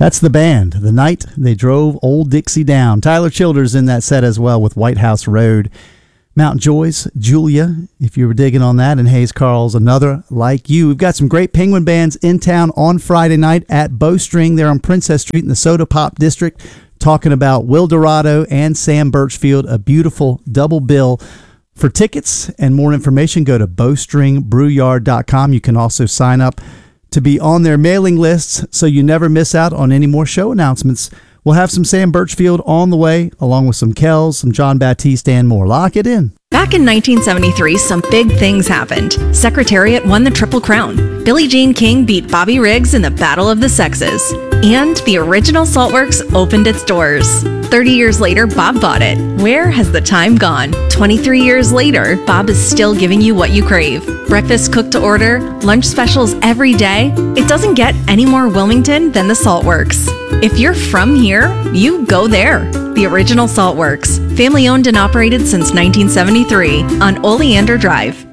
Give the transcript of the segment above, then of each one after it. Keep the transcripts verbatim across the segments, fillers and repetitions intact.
That's the band, The Night They Drove Old Dixie Down. Tyler Childers in that set as well with White House Road. Mount Joy's Julia, if you were digging on that, and Hayes Carl's Another Like You. We've got some great Penguin bands in town on Friday night at Bowstring. They're on Princess Street in the Soda Pop District, talking about Will Dorado and Sam Birchfield, a beautiful double bill. For tickets and more information, go to bowstring brew yard dot com. You can also sign up to be on their mailing lists so you never miss out on any more show announcements. We'll have some Sam Birchfield on the way, along with some Kells, some John Baptiste, and more. Lock it in. Back in nineteen seventy-three, some big things happened. Secretariat won the Triple Crown. Billie Jean King beat Bobby Riggs in the Battle of the Sexes. And the original Saltworks opened its doors. thirty years later, Bob bought it. Where has the time gone? twenty-three years later, Bob is still giving you what you crave. Breakfast cooked to order, lunch specials every day. It doesn't get any more Wilmington than the Saltworks. If you're from here, you go there. The original Saltworks. Family owned and operated since nineteen seventy-three on Oleander Drive.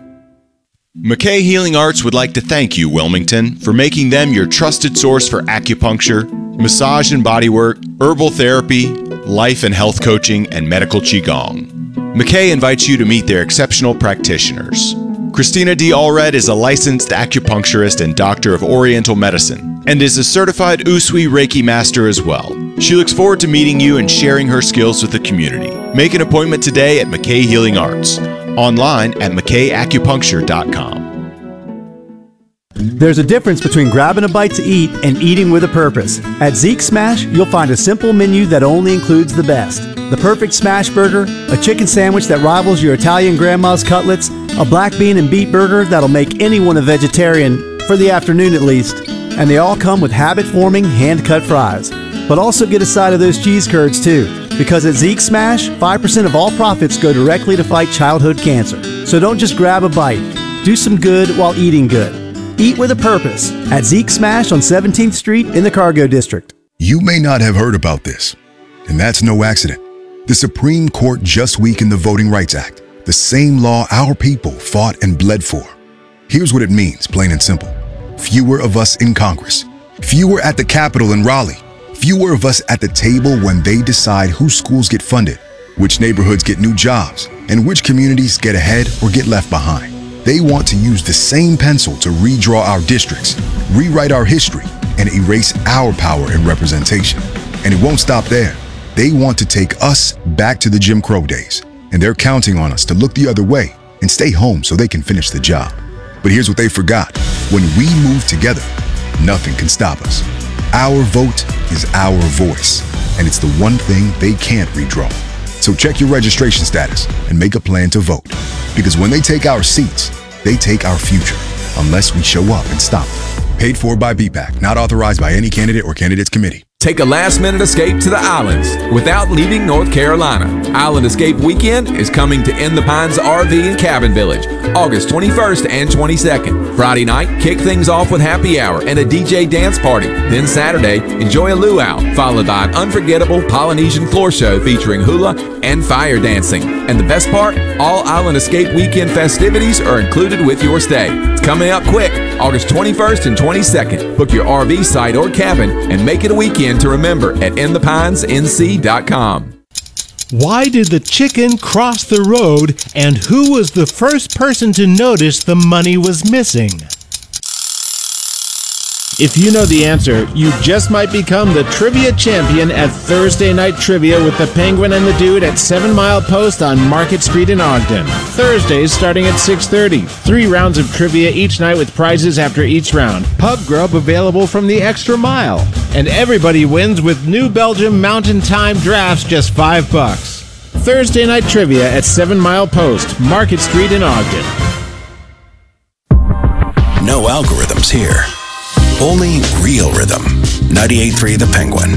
McKay Healing Arts would like to thank you, Wilmington, for making them your trusted source for acupuncture, massage and bodywork, herbal therapy, life and health coaching, and medical qigong. McKay invites you to meet their exceptional practitioners. Christina D. Allred is a licensed acupuncturist and doctor of Oriental medicine, and is a certified Usui Reiki master as well. She looks forward to meeting you and sharing her skills with the community. Make an appointment today at McKay Healing Arts. Online at mckay acupuncture dot com. There's a difference between grabbing a bite to eat and eating with a purpose. At Zeke Smash, you'll find a simple menu that only includes the best. The perfect smash burger, a chicken sandwich that rivals your Italian grandma's cutlets, a black bean and beet burger that'll make anyone a vegetarian, for the afternoon at least. And they all come with habit-forming, hand-cut fries. But also get a side of those cheese curds too, because at Zeke Smash, five percent of all profits go directly to fight childhood cancer. So don't just grab a bite. Do some good while eating good. Eat with a purpose at Zeke Smash on seventeenth Street in the Cargo District. You may not have heard about this, and that's no accident. The Supreme Court just weakened the Voting Rights Act, the same law our people fought and bled for. Here's what it means, plain and simple. Fewer of us in Congress, fewer at the Capitol in Raleigh, fewer of us at the table when they decide whose schools get funded, which neighborhoods get new jobs, and which communities get ahead or get left behind. They want to use the same pencil to redraw our districts, rewrite our history, and erase our power and representation. And it won't stop there. They want to take us back to the Jim Crow days, and they're counting on us to look the other way and stay home so they can finish the job. But here's what they forgot. When we move together, nothing can stop us. Our vote is our voice, and it's the one thing they can't redraw. So check your registration status and make a plan to vote. Because when they take our seats, they take our future, unless we show up and stop them. Paid for by B PAC, not authorized by any candidate or candidates committee. Take a last-minute escape to the islands without leaving North Carolina. Island Escape Weekend is coming to In the Pines R V and Cabin Village, August twenty-first and twenty-second. Friday night, kick things off with happy hour and a D J dance party. Then Saturday, enjoy a luau, followed by an unforgettable Polynesian floor show featuring hula and fire dancing. And the best part, all Island Escape Weekend festivities are included with your stay. It's coming up quick, August twenty-first and twenty-second. Book your R V site or cabin and make it a weekend to remember at in the pines n c dot com. Why did the chicken cross the road, and who was the first person to notice the money was missing? If you know the answer, you just might become the trivia champion at Thursday Night Trivia with the Penguin and the Dude at seven Mile Post on Market Street in Ogden. Thursdays starting at six thirty. Three rounds of trivia each night with prizes after each round. Pub grub available from the Extra Mile. And everybody wins with New Belgium Mountain Time drafts, just five bucks. Thursday Night Trivia at seven Mile Post, Market Street in Ogden. No algorithms here. Only real rhythm. ninety-eight point three The Penguin.